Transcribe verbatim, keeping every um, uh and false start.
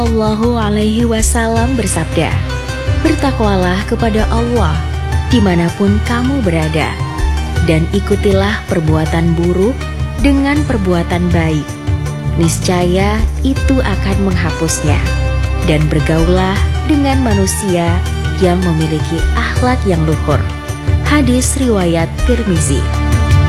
Shallallahu alaihi wasallam bersabda, "Bertakwalah kepada Allah dimanapun kamu berada, dan ikutilah perbuatan buruk dengan perbuatan baik. Niscaya itu akan menghapusnya, dan bergaulah dengan manusia yang memiliki akhlak yang luhur." Hadis riwayat Tirmizi.